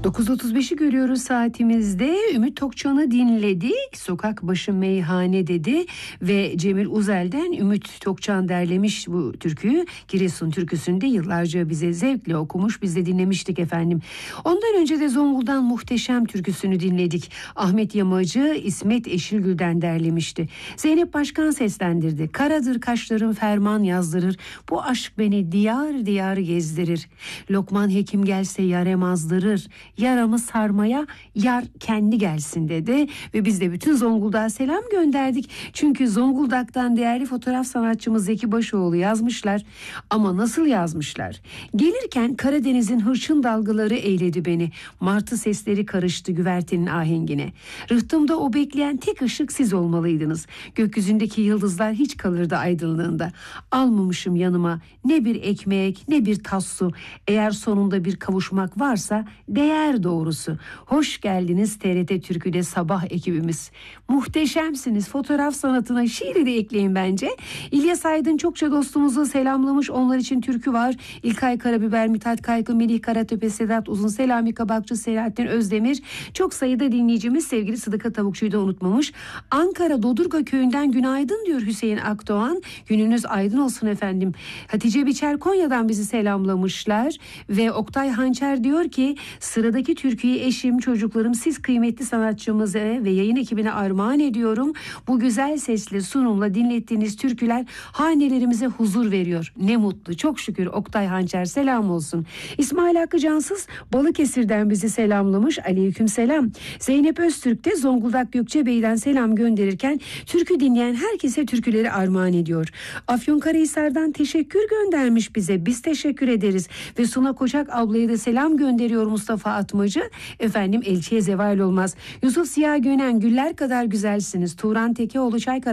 9.35'i görüyoruz saatimizde. Ümit Tokçan'ı dinledik. Sokak başı meyhane dedi ve Cemil Uzel'den Ümit Tokçan derlemiş bu türküyü. Giresun türküsünde yıllarca bize zevkle okumuş, biz de dinlemiştik efendim. Ondan önce de Zonguldak'ın Muhteşem türküsünü dinledik. Ahmet Yamacı İsmet Eşilgül'den derlemişti. Zeynep Başkan seslendirdi. Karadır kaşların ferman yazdırır. Bu aşk beni diyar diyar gezdirir. Lokman Hekim gelse yarem azdırır. Yaramı sarmaya yar kendi gelsin dedi ve biz de bütün Zonguldak'a selam gönderdik. Çünkü Zonguldak'tan değerli fotoğraf sanatçımız Zeki Başoğlu yazmışlar. Ama nasıl yazmışlar? Gelirken Karadeniz'in hırçın dalgaları eyledi beni. Martı sesleri karıştı güvertenin ahengine. Rıhtımda o bekleyen tek ışık siz olmalıydınız. Gökyüzündeki yıldızlar hiç kalırdı aydınlığında. Almamışım yanıma ne bir ekmek ne bir tas su. Eğer sonunda bir kavuşmak varsa değer doğrusu. Hoş geldiniz TRT Türkü'de sabah ekibimiz. Muhteşemsiniz. Fotoğraf sanatına şiiri de ekleyin bence. İlyas Aydın çokça dostumuzu selamlamış. Onlar için türkü var. İlkay Karabiber, Mithat Kaygı, Melih Karatepe, Sedat Uzun, Selami Kabakçı, Selahattin Özdemir. Çok sayıda dinleyicimiz sevgili Sıdıka Tavukçu'yu da unutmamış. Ankara Dodurga köyünden günaydın diyor Hüseyin Akdoğan. Gününüz aydın olsun efendim. Hatice Biçer Konya'dan bizi selamlamışlar. Ve Oktay Hançer diyor ki sıradaki türküyü eşim, çocuklarım, siz kıymetli sanatçımıza ve yayın ekibine armağan ediyorum. Bu güzel sesli sunumla dinlettiğiniz türküler hanelerimize huzur veriyor. Ne mutlu, çok şükür Oktay Hançer, selam olsun. İsmail Hakkı Cansız Balıkesir'den bizi selamlamış. Aleyküm selam. Zeynep Öztürk de Zonguldak Gökçebey'den selam gönderirken türkü dinleyen herkese türküleri armağan ediyor. Afyonkarahisar'dan teşekkür göndermiş bize. Biz teşekkür ederiz. Ve Suna Koçak ablaya da selam gönderiyor Mustafa Atmacı. Efendim elçiye zeval olmaz. Yusuf Ziya Gönen güller kadar güzelsiniz. Turan Tekeoğlu Çaykara